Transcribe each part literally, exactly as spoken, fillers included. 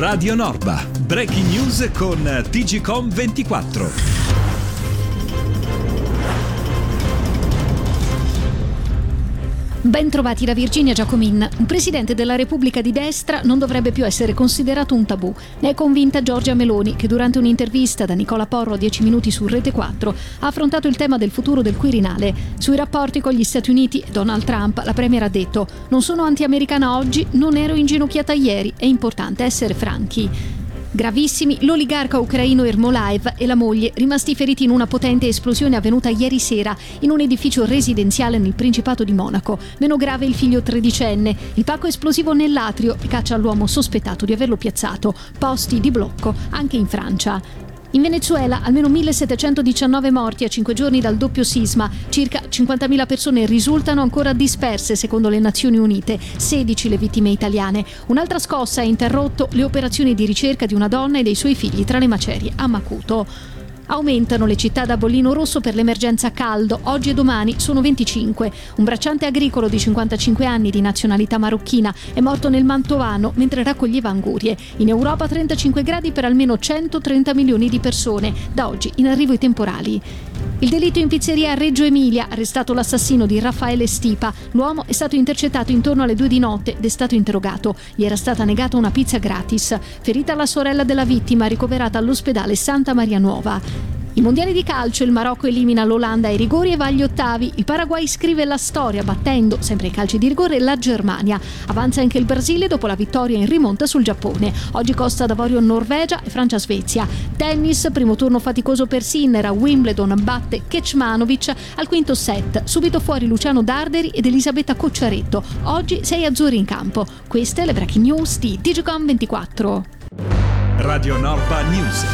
Radio Norba, breaking news con T G Com ventiquattro. Ben trovati da Virginia Giacomin. Un presidente della Repubblica di destra non dovrebbe più essere considerato un tabù. Ne è convinta Giorgia Meloni, che durante un'intervista da Nicola Porro a dieci minuti su Rete quattro ha affrontato il tema del futuro del Quirinale. Sui rapporti con gli Stati Uniti e Donald Trump, la premier ha detto: non sono anti-americana oggi, non ero inginocchiata ieri, è importante essere franchi. Gravissimi l'oligarca ucraino Ermolaev e la moglie, rimasti feriti in una potente esplosione avvenuta ieri sera in un edificio residenziale nel Principato di Monaco. Meno grave il figlio tredicenne. Il pacco esplosivo nell'atrio e caccia all'uomo sospettato di averlo piazzato. Posti di blocco anche in Francia. In Venezuela almeno millesettecentodiciannove morti a cinque giorni dal doppio sisma. Circa cinquantamila persone risultano ancora disperse secondo le Nazioni Unite, sedici le vittime italiane. Un'altra scossa ha interrotto le operazioni di ricerca di una donna e dei suoi figli tra le macerie a Macuto. Aumentano le città da bollino rosso per l'emergenza caldo. Oggi e domani sono venticinque. Un bracciante agricolo di cinquantacinque anni di nazionalità marocchina è morto nel Mantovano mentre raccoglieva angurie. In Europa trentacinque gradi per almeno centotrenta milioni di persone. Da oggi in arrivo i temporali. Il delitto in pizzeria a Reggio Emilia, arrestato l'assassino di Raffaele Stipa. L'uomo è stato intercettato intorno alle due di notte ed è stato interrogato. Gli era stata negata una pizza gratis. Ferita la sorella della vittima, ricoverata all'ospedale Santa Maria Nuova. I mondiali di calcio, il Marocco elimina l'Olanda ai rigori e va agli ottavi. Il Paraguay scrive la storia battendo, sempre ai calci di rigore, la Germania. Avanza anche il Brasile dopo la vittoria in rimonta sul Giappone. Oggi Costa d'Avorio Norvegia e Francia-Svezia. Tennis, primo turno faticoso per Sinner. A Wimbledon batte Kecmanovic al quinto set. Subito fuori Luciano Darderi ed Elisabetta Cocciaretto. Oggi sei azzurri in campo. Queste le breaking news di T G Com ventiquattro. Radio Norba News.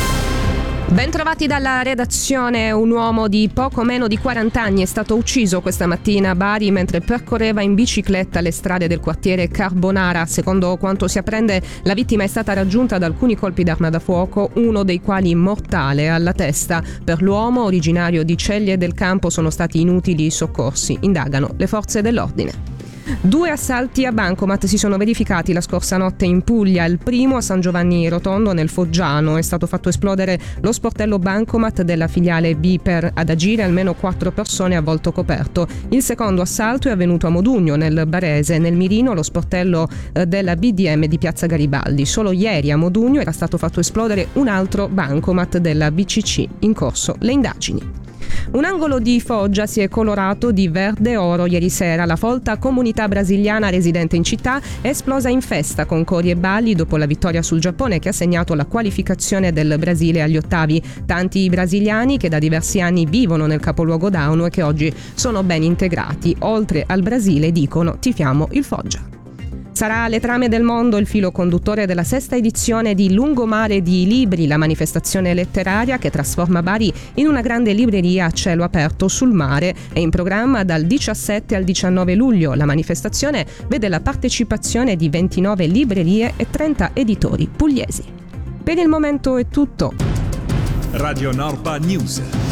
Ben trovati dalla redazione. Un uomo di poco meno di quaranta anni è stato ucciso questa mattina a Bari mentre percorreva in bicicletta le strade del quartiere Carbonara. Secondo quanto si apprende, la vittima è stata raggiunta da alcuni colpi d'arma da fuoco, uno dei quali mortale alla testa. Per l'uomo, originario di Ceglie del Campo, sono stati inutili i soccorsi. Indagano le forze dell'ordine. Due assalti a bancomat si sono verificati la scorsa notte in Puglia. Il primo a San Giovanni Rotondo nel Foggiano. È stato fatto esplodere lo sportello bancomat della filiale Biper. Ad agire almeno quattro persone a volto coperto. Il secondo assalto è avvenuto a Modugno nel Barese. Nel mirino lo sportello della B D M di Piazza Garibaldi. Solo ieri a Modugno era stato fatto esplodere un altro bancomat della B C C. In corso le indagini. Un angolo di Foggia si è colorato di verde oro ieri sera. La folta comunità brasiliana residente in città è esplosa in festa con cori e balli dopo la vittoria sul Giappone che ha segnato la qualificazione del Brasile agli ottavi. Tanti brasiliani che da diversi anni vivono nel capoluogo d'Auno e che oggi sono ben integrati. Oltre al Brasile, dicono, tifiamo il Foggia. Sarà Le Trame del Mondo il filo conduttore della sesta edizione di Lungomare di Libri, la manifestazione letteraria che trasforma Bari in una grande libreria a cielo aperto sul mare. È in programma dal diciassette al diciannove luglio. La manifestazione vede la partecipazione di ventinove librerie e trenta editori pugliesi. Per il momento è tutto. Radio Norba News.